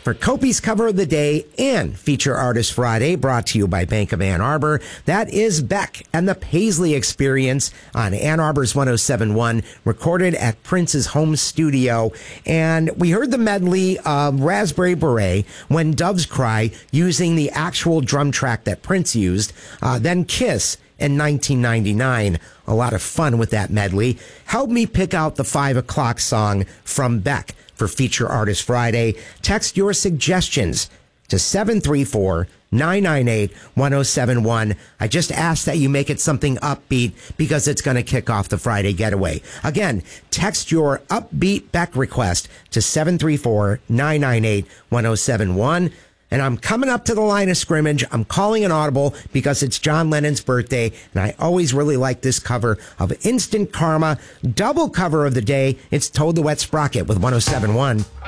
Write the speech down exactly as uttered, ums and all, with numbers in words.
For Kopi's Cover of the Day and Feature Artist Friday, brought to you by Bank of Ann Arbor, that is Beck and the Paisley Experience on Ann Arbor's one oh seven point one, recorded at Prince's home studio. And we heard the medley of Raspberry Beret, When Doves Cry, using the actual drum track that Prince used, uh, then Kiss in nineteen ninety-nine. A lot of fun with that medley. Help me pick out the five o'clock song from Beck for Feature Artist Friday. Text your suggestions to seven three four, nine nine eight, one oh seven one. I just ask that you make it something upbeat because it's going to kick off the Friday getaway. Again, text your upbeat Beck request to seven three four, nine nine eight, one oh seven one. And I'm coming up to the line of scrimmage. I'm calling an audible because it's John Lennon's birthday, and I always really like this cover of Instant Karma. Double cover of the day. It's Toad the Wet Sprocket with one oh seven point one.